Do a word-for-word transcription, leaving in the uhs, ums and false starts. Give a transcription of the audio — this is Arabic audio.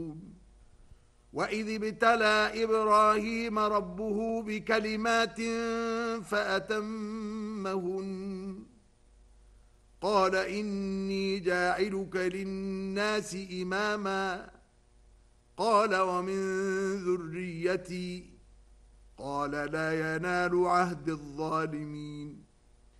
وَإِذِ ابْتَلَى إِبْرَاهِيمَ رَبُّهُ بِكَلِمَاتٍ فَأَتَمَّهُنَّ قَالَ إِنِّي جَاعِلُكَ لِلنَّاسِ إِمَامًا قَالَ وَمِنْ ذُرِّيَّتِي قَالَ لَا يَنَالُ عَهْدِ الظَّالِمِينَ